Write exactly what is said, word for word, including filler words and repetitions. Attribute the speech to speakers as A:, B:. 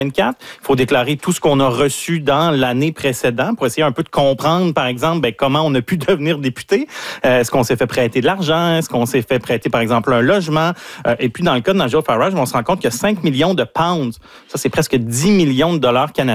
A: vingt-quatre. Il faut déclarer tout ce qu'on a reçu dans l'année précédente pour essayer un peu de comprendre, par exemple, ben, comment on a pu devenir député. Euh, est-ce qu'on s'est fait prêter de l'argent? Est-ce qu'on s'est fait prêter, par exemple, un logement? Euh, et puis, dans le cas de Nigel Farage, on se rend compte qu'il y a cinq millions de pounds. Ça, c'est presque dix millions de dollars canadiens